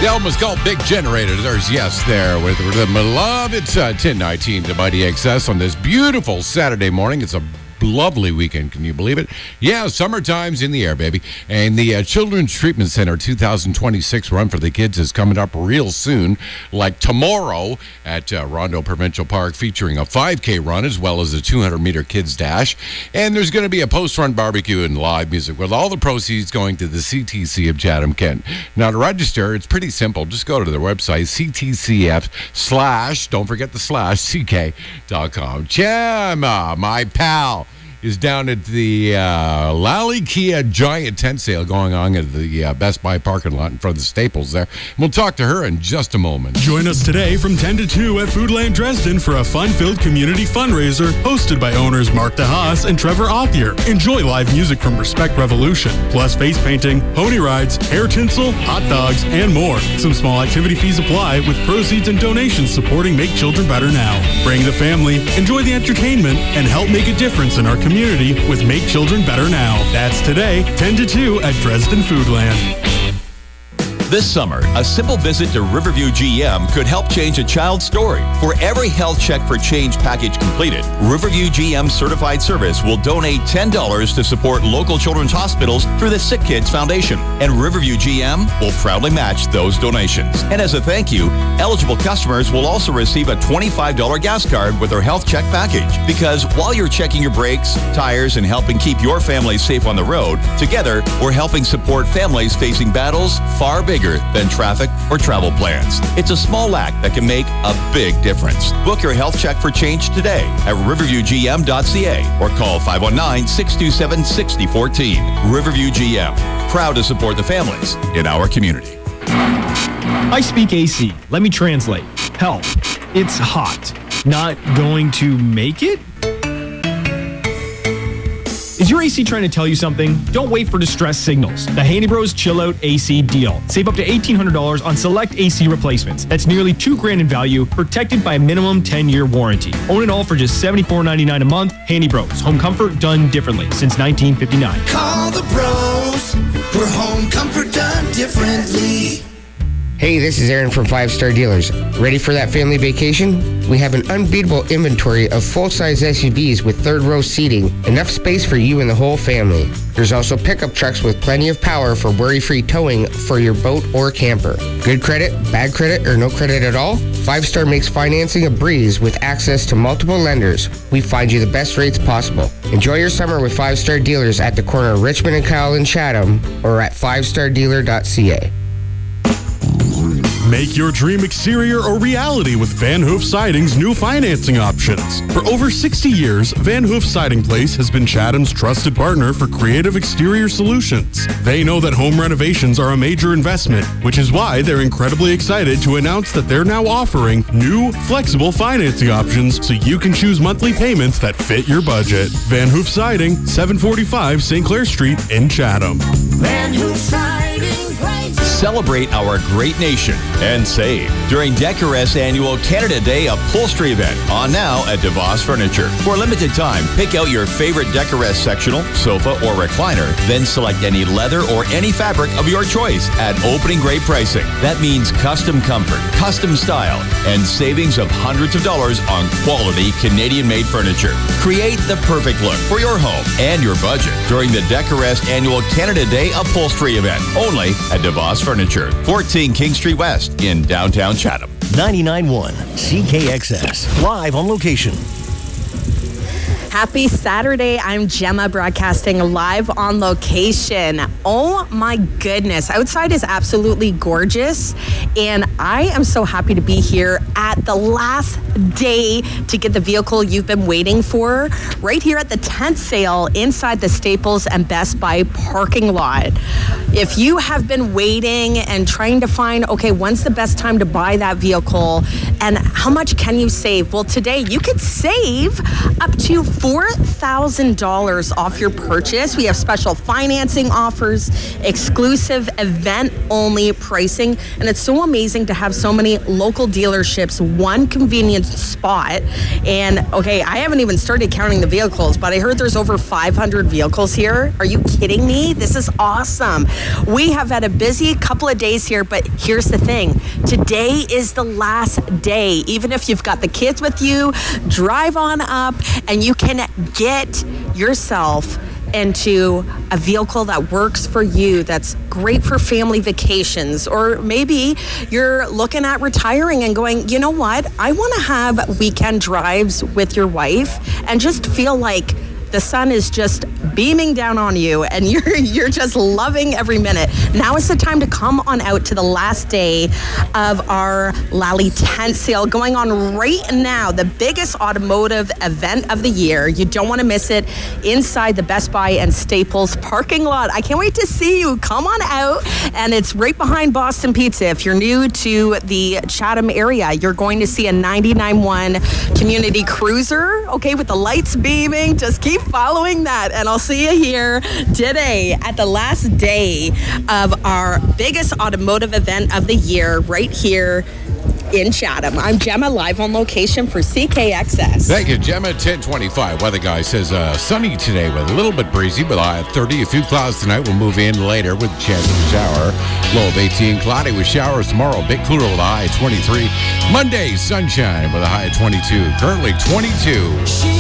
The album is called Big Generator. There's Yes there with Rhythm of Love. It's 10:19 to Mighty XS on this beautiful Saturday morning. It's a lovely weekend. Can you believe it? Yeah, summertime's in the air, baby. And the Children's Treatment Center 2026 Run for the Kids is coming up real soon, like tomorrow at Rondo Provincial Park, featuring a 5K run as well as a 200-meter kids dash. And there's going to be a post-run barbecue and live music with all the proceeds going to the CTC of Chatham-Kent. Now, to register, it's pretty simple. Just go to their website, ctcf/ don't forget the /ck.com. Gemma, my pal, is down at the Lally Kia giant tent sale going on at the Best Buy parking lot in front of the Staples there. We'll talk to her in just a moment. Join us today from 10 to 2 at Foodland Dresden for a fun-filled community fundraiser hosted by owners Mark DeHaas and Trevor Othier. Enjoy live music from Respect Revolution, plus face painting, pony rides, hair tinsel, hot dogs, and more. Some small activity fees apply with proceeds and donations supporting Make Children Better Now. Bring the family, enjoy the entertainment, and help make a difference in our community with Make Children Better Now. That's today, 10 to 2 at Dresden Foodland. This summer, a simple visit to Riverview GM could help change a child's story. For every Health Check for Change package completed, Riverview GM Certified Service will donate $10 to support local children's hospitals through the Sick Kids Foundation. And Riverview GM will proudly match those donations. And as a thank you, eligible customers will also receive a $25 gas card with their Health Check package. Because while you're checking your brakes, tires, and helping keep your family safe on the road, together, we're helping support families facing battles far bigger than traffic or travel plans. It's a small act that can make a big difference. Book your Health Check for Change today at riverviewgm.ca or call 519-627-6014. Riverview GM, proud to support the families in our community. I speak AC. Let me translate. Help. It's hot. Not going to make it? Is your AC trying to tell you something? Don't wait for distress signals. The Haney Bros Chill Out AC deal. Save up to $1,800 on select AC replacements. That's nearly $2,000 in value, protected by a minimum 10-year warranty. Own it all for just $74.99 a month. Haney Bros. Home comfort done differently since 1959. Call the Bros for home comfort done differently. Hey, this is Aaron from 5 Star Dealers. Ready for that family vacation? We have an unbeatable inventory of full-size SUVs with third-row seating, enough space for you and the whole family. There's also pickup trucks with plenty of power for worry-free towing for your boat or camper. Good credit, bad credit, or no credit at all? 5 Star makes financing a breeze with access to multiple lenders. We find you the best rates possible. Enjoy your summer with 5 Star Dealers at the corner of Richmond and Kyle in Chatham or at 5stardealer.ca. Make your dream exterior a reality with Van Hoof Siding's new financing options. For over 60 years, Van Hoof Siding Place has been Chatham's trusted partner for creative exterior solutions. They know that home renovations are a major investment, which is why they're incredibly excited to announce that they're now offering new, flexible financing options so you can choose monthly payments that fit your budget. Van Hoof Siding, 745 St. Clair Street in Chatham. Van Hoof Siding Place. Celebrate our great nation and save during Decoress Annual Canada Day Upholstery event on now at DeVos Furniture. For a limited time, pick out your favorite Decoress sectional, sofa, or recliner, then select any leather or any fabric of your choice at opening grade pricing. That means custom comfort, custom style, and savings of hundreds of dollars on quality Canadian-made furniture. Create the perfect look for your home and your budget during the Decoress Annual Canada Day Upholstery event only at DeVos Furniture, 14 King Street West in downtown Chatham. 99.1 CKXS, live on location. Happy Saturday. I'm Gemma, broadcasting live on location. Oh my goodness. Outside is absolutely gorgeous. And I am so happy to be here at the last day to get the vehicle you've been waiting for, right here at the tent sale inside the Staples and Best Buy parking lot. If you have been waiting and trying to find, okay, when's the best time to buy that vehicle and how much can you save? Well, today you could save up to $4,000 off your purchase. We have special financing offers, exclusive event-only pricing, and it's so amazing to have so many local dealerships, one convenient spot. And, okay, I haven't even started counting the vehicles, but I heard there's over 500 vehicles here. Are you kidding me? This is awesome. We have had a busy couple of days here, but here's the thing. Today is the last day. Even if you've got the kids with you, drive on up and you can get yourself into a vehicle that works for you, that's great for family vacations. Or maybe you're looking at retiring and going, you know what? I want to have weekend drives with your wife and just feel like the sun is just beaming down on you and you're just loving every minute. Now is the time to come on out to the last day of our Lally tent sale going on right now, the biggest automotive event of the year. You don't want to miss it inside the Best Buy and Staples parking lot. I can't wait to see you. Come on out, and it's right behind Boston Pizza. If you're new to the Chatham area, you're going to see a 99.1 Community Cruiser, okay, with the lights beaming. Just keep following that, and I'll see you here today at the last day of our biggest automotive event of the year right here in Chatham. I'm Gemma, live on location for CKXS. Thank you, Gemma. 10:25. Weather guy says sunny today with a little bit breezy, but high of 30. A few clouds tonight will move in later with a chance of a shower. Low of 18. Cloudy with showers tomorrow. A bit cooler with a high of 23. Monday, sunshine with a high of 22. Currently 22.